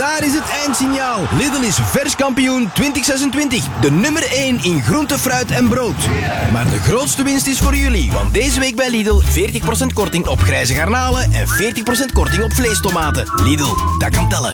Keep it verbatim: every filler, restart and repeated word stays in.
daar is het eindsignaal. Lidl is verskampioen twintig zesentwintig. De nummer één in groente, fruit en brood. Maar de grootste winst is voor jullie. Want deze week bij Lidl veertig procent korting op grijze garnalen en veertig procent korting op vleestomaten. Lidl, dat kan tellen.